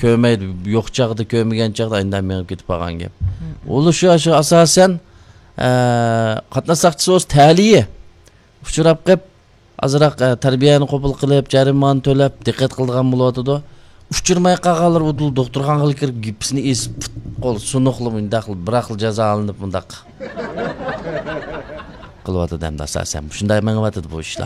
Kömeydi, yok çağdı, kömegen çağdı, ayından menip gidip bağan gep. Olu şu asasen qatnasaqçısı olsa təliyi. Uçurap qep, azıрақ tarbiyani qopul qilib, jarimani төлep, diqqat qildigan bo'ladı. Uçurmay qaqalır bu doktorxan qilib kirib gipsini esib qol sunuqlı mındaqıl, bir xil jaza alınıb mındaq. Qılıvadı demdə asasen. Şunday məngavatıdı bu işler.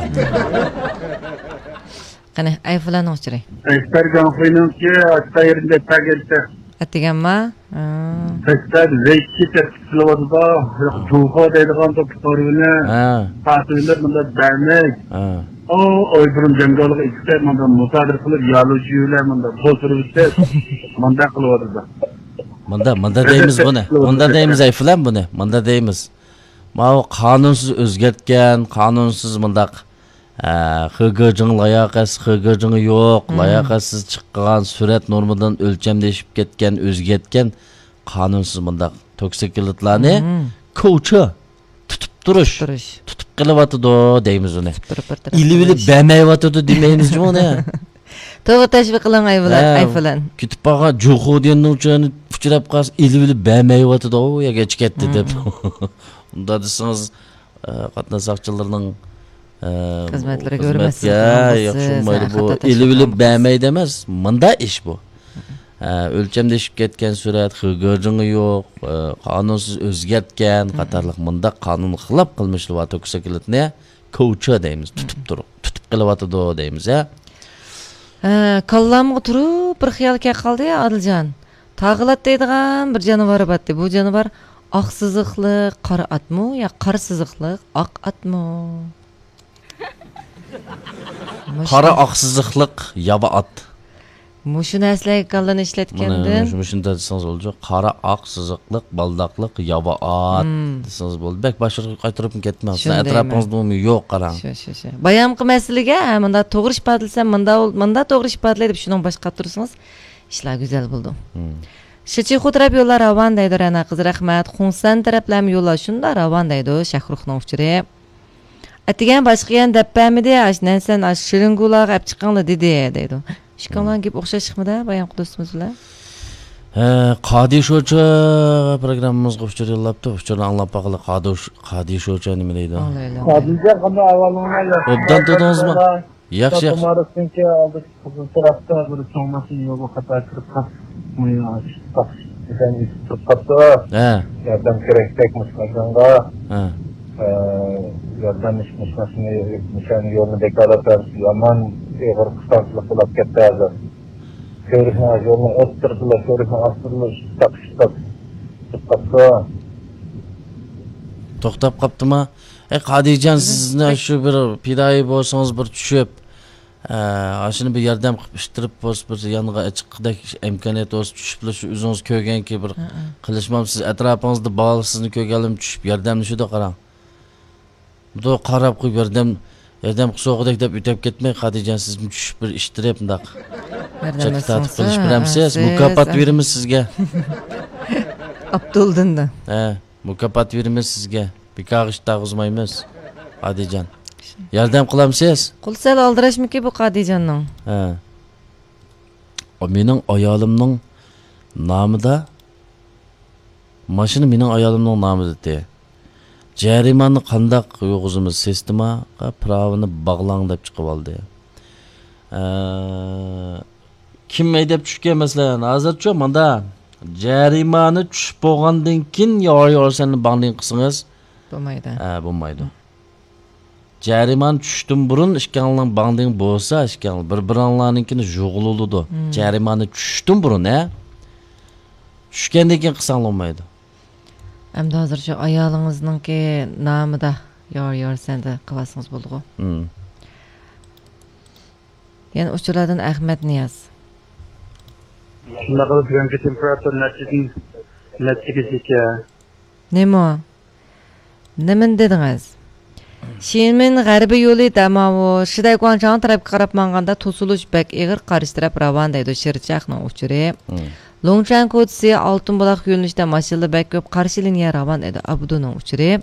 Qani, ay falan uçuray. Aytargan qo'ynim ki, hatta yerinde tagirdi. Atiganma? Tekrar zeytçi tepkileri da, tuğha deydiğen doktorunu, fatihler bunda dernek. O oydurum cengalığı ister, bunda mutadir kılıp, yalıcıyla bunda bozdurup ister, bunda kılıvadı da. Manda deyimiz bu ne? Manda deyimiz ay falan bu ne? Manda deyimiz. Ma kanunsuz özgertken, kanunsuz mındaq hıgıcın layakası, hıgıcını yok, layakasız çıkkan süret normadan ölçemleşip ketken, özgetken kanunsuz mındaq toksikilitlarını koçu tutup duruş. Tutup kılıvatıdı deyimiz onu. İli bemeyvatıdı demeyimiz mi ne? Toğu teşvik kılan ay falan. Kütüphaga juhu diyen uçağını fıçırap qas ili bemeyvatıdı o ya geç ketti dep. Onda desiniz qatnasaqçılarının hizmetleri görməsiz. Yaxşı bu ili bemey demez. Mında iş bu. Ölçemleşip ketken süret, hıgırcını yok, kanunsuz özgertken, qatarlıq mında kanun xilap qılmışlı va toksiklet ne? Koçu deyimiz, tutup qılıvatıdı deyimiz ya. Kallamı turup bir xiyalga qaldı ya Adiljan. Tağılat deydigan bir canavar batdı. Bu canavar aqsızıqlıq, qara atmı ya qarsızıqlıq, aq atmı? Qara aqsızıqlıq, yaba at. Muşun əsləyə qalını işlətkəndin. Muşun da desiniz olacaq. Qara aqsızıqlıq, baldaqlıq, yaba at desiniz oldu. Bək başırıq qaytırıp ketmez. Ətrafınızda mı? Yox, qaran. Bayamqı məsəliga, mında toğru ipadilsən, mında toğru ipadiləydi, şunun başqa tursunuz. İşlər güzel buldu. Şıçı xudrab yollar ravan deydi Rəna qız rəhmət. Xunsan tərəfləmi yollar şunda ravan deydi Şəhruxның uçurı. Atigan başqayan dəppämidi, aşnan sən aş şırıngulaq əp çıxanlı dedi deydi. Şıkanlan gibi oxşa çıkmadı bayan dostumuz bilan. Qadi Şoça programımız qoştur yollaptı. Qoştur anlap baqılı Qadi Şoça nima deydi? Qadiga qanday avalına yaxshi. Obdan tutdingizmi? Yaxshi. To'g'ri ki aldı bugün tarafta bir çoğması yolu xato kirib qolmay ekan tutqatdi. Yardım kerakdek mashqanga. Yardım mashqasini nishon yo'lni bekor etib yomon Eğer kısarsızlık bulup kettiler. Körükne yolunu öttürdüler, körükne astırdılar, çıktaktı. Toktap kaptı mı? Qadijan sizne şu bir pidayı bolsanız bir düşüp, aşını bir yardam qıpıştırıp bolsa bir yanıga açıqdek imkaniyet olsa düşüp şu üzünüz kögen ki bir qilishmam siz etrafınızda bağlı sizni kögelim düşüp yardamını şu da qaran. Bu da qarab qo'yib yardam soğudak deb ütep ketmey Qadijan siz düşüp bir iştirip mındaq. Yardam tatib qilish bilamsiz, mukofot beramiz sizga. Abduldin da. Mukofot beramiz sizga. Biqag'ish tag'izmaymiz. Qadijan. Yordam qilamsiz? Qulsal aldirashmiki bu Qadijanning? O mening ayolimning nomida mashina mening ayolimning nomida de. Jarimani qandaq yo'g'izimiz sistemaga pravini bog'lang deb chiqib oldi. Kim aydab tushgan masalan, hozircha menda jarimani tushib bo'lgandan keyin yo'l-yo'lsani bog'lang qilsangiz bo'lmaydi. Bo'lmaydi. Jarimani tushdim burun ishkanlarning bog'lang bo'lsa, ishkan bir-biringlarninkini yo'g'iluludi. Jarimani tushdim burun, tushgandan keyin qilsang olmaydi. Әмді hazırca ayalınızın ki namı da yor sen de kılasınız bulduğu. Yani uçuladın Ahmet Niyaz. Şunda kalıp güvenki temperatür neticesi ki. Ne mi? Nemin dediniz? Şiimin garibi yolu damavu şiday guançağın tarafı qarab mağanda tosuluş bek eğir karıştırıp ravandaydı şirçaqның uçuru. Longchan kodisi altın bulaq yönlüşte maşılı bek köp karşı liniya ravan edi Abdu'nun uçuru.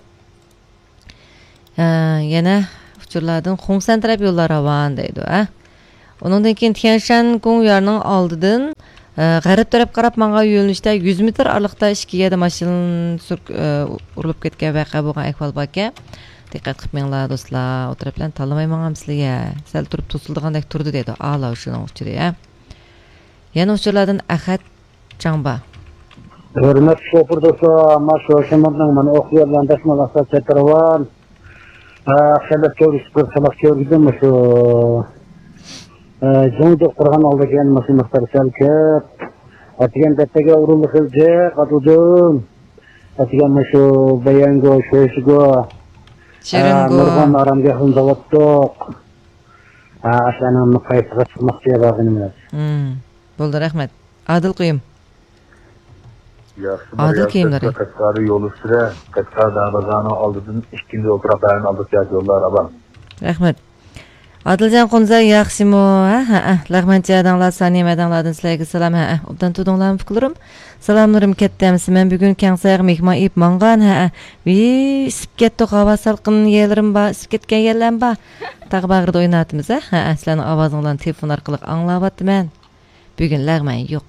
Yine uçurladın Xongsan taraf yollar ravandaydı. Onundan keyin Tianshan Gong yarının aldıdın G'arib taraf qarab menga yo'linishda 100 metr aralıqda 2 yada mashina urilib ketgan vaqa bo'lgan ahvol bor ekan. Diqqat qilmanglar do'stlar, o tarafdan tanlamay mangam sizlarga. Sal turib to'sildigandek turdi dedi. Ala shuning uchun ya. Yana uchurlardan Ahad Jangba. Hürmet şoför dostlar, maşo şemardan mana okuyorlar dasmalasa çetravan. Xelat körüspür, xelat körgüdüm şu. Jonjok turgan oldu gen mashin miqdar salkep. Atigan dattaga urildi qildi, qatudum. Atigan shu bayango, sho'shigo. Şeringo. Nurg'on aramga xildavatdiq. Aslanimni qaytib chiqmoqchi edim. Bo'ldi, rahmat. Adil Quyum. Adil kiyimleri. Katkari yol üstüne, Katkar Dağbazanı aldırdın, ikinci oturaklarını aldık yollar aban. Rahmat. Adilcan Qunza yaxshimi? Lag'mancha adamlar, saniy adamlardan sizlarga salom. Obdan tudinglarmi fiklarim? Salomlarim kattamiz. Men bugun Kangsayaq mehmon ib mangan. Isib ketdi, havo salqin yerlarim bor, isib ketgan yerlarim bor. Tag bag'rida o'ynatimiz. Sizlarning ovozinglarni telefon orqali anglayapman. Bugun lag'man yo'q.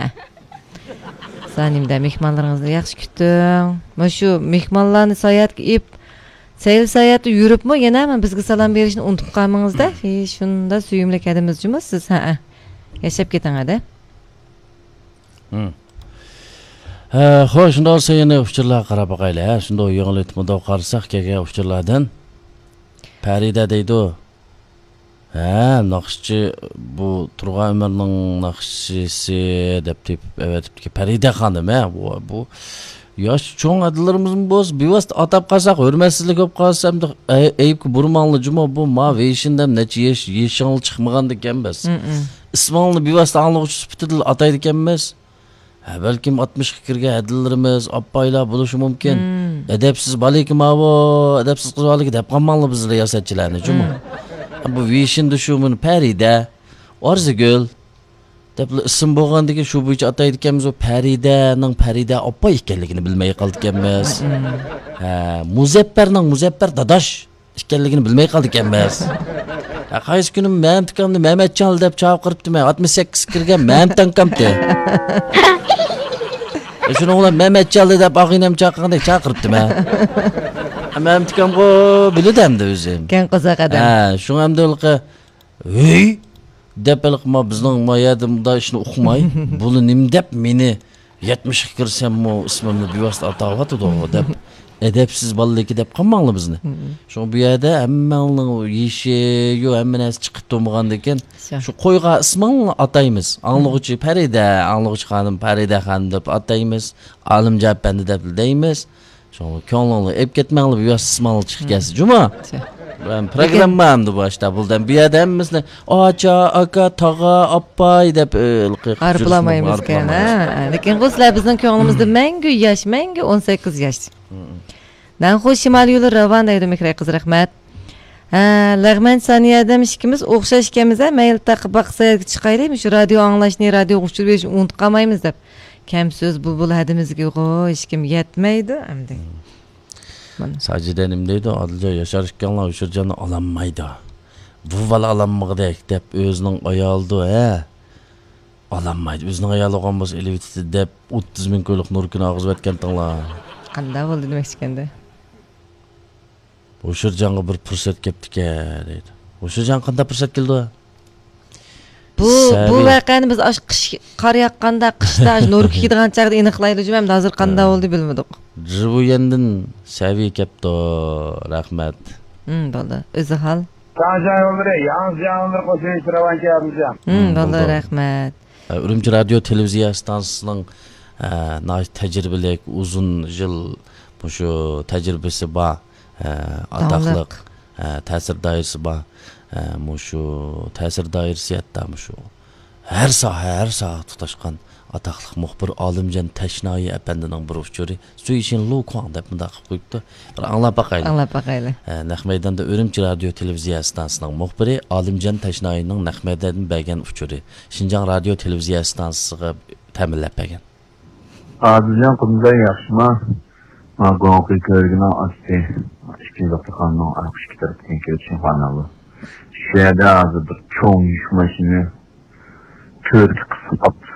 Sanimda mehmonlaringizni yaxshi kutdim. Mana shu mehmonlarni sayohatga ib sayil sayohatda yuribmi, yana bizga salom berishni unutib qolmangizda. Shunda suyimli kadimiz juma siz yashab ketingada. Xo'sh, shunda olsa yana uchurlar qarab boqaylik. Shunda yo'g'ilitmada qarsak kelgan uchurlardan Farida deydi. Naqshchi bu Turg'an Umarning naqshchisi deb evet Farida xonim, bu yosh cho'ng adillarimiz bo'z bevosita atab qolsak, hurmatsizlik bo'lib qolsa hamda ayibki burmonli juma bu ma veishindam necha yeshingli chiqmaganda ekanmiz. Ismingni bevosita anglovchi sifatida ataydi ekanmiz. Balkim 60 ga kirgan adillarimiz oppoylar bo'lishi mumkin. Adabsiz balikim avo, adabsiz qizlarga deb qolmanglar bizlar yasatchilarni juma. Bu veishinda shu men Farida, Orzigul deb ism bo'lgandagi shu bo'yicha ataydi ekanmiz. O Faridaning Farida oppa ekanligini bilmay qoldik ekanmiz. Muzaffar dadash ekanligini bilmay qoldik ekanmiz. Qaysi kunim men tikamni Mehmetjon deb chaqiribdim. 68 kirgan men tankamdi. Shuni ular Mehmetjon deb og'inam chaqirganda chaqiribdim. Men tikamgo bilidimdi o'zim. Kan qozaqada. Shu hamdilqa depelqma bizning moyadimda ishni uqmay, buni nim deb meni 70 ga kirsam ismimni bevosita atawatdi deb edepsiz ballaliki deb qolmanglar bizni. Shu bu yerda hammaning yeshi, yo hamma narsa chiqib turmaganda ekan, shu qo'yga ismingni ataymiz. Anglovchi Farida, anglovchi xonim Farida xonim deb ataymiz. Olimjon apandi deb deymiz. Shu ko'nglingizni ep ketmanglar, bevosita ismingni chiqib kelsa juma. Ben programmamdı başta buldan bir adamımızla aça, aka, tağa, appay dep qarpılamayımız kan. Lekin qizlar bizning ko'nglimizda mangu yosh, mangu 18 yosh. Dan xo'sh shimol yo'li ravon deydi mikray qiz rahmat. Lag'man saniyadam ikkimiz o'xshash ekanmiz, mayl taqib baqsak chiqaylikmi shu radio anglashni, radio uqtirib berishni unutib qolmaymiz deb. Kam so'z bulbul hadimizga hech kim yetmaydi endi. Sacidenim deydi, Adilca yaşarışkanlar Uşurcan'ı alanmaydı. Bu vala alanmağıdek dep özünün ayaldı, alanmaydı. Özünün ayalı olmaz elevitisi dep 30 bin köylük nurkunu ağız etken tanla. Qanda oldu demek çıkanda? Uşurcan'a bir fırsat keptik deydi. Uşurcan qanda fırsat geldi? Bu vaqani biz qish qor yaqqanda, qishda nur kiydigan chaqda aniqlaydi jumam, hozir qanda oldu bilmadik. Jibuyendin savi kepti, rahmat. Bo'ldi. O'zi hal. Tanjayollar, yangi qo'shib tiravan kelamiz. Bo'ldi, rahmat. Urumchi radio televiziya stansiyasining tajribalik uzun yil shu tajribasi bor, atoqliq ta'sir doirasi bor. Mushu ta'sir doirasi hatta mushu har soha tutashgan atoqliq muxbir Olimjon Tashnoyi apandining bir uchuri Suishin Luqon deb mundaq qilib qo'yibdi. Bir anglab baqaylik. Naq maydonda Urumchi radio televiziya stansiyasining muxbiri Olimjon Tashnoyining naq maydondan bergan uchuri Shinjong radio televiziya stansiyasiga ta'minlab bergan. Adiljon qizlar yaxshimi? Maqoqi ko'rgina asti. Ikkinchi vaqtxonning aqsh kitobdan kelishini xonali. Şu yerda hozir bir cho'ng yuk mashina 4 qism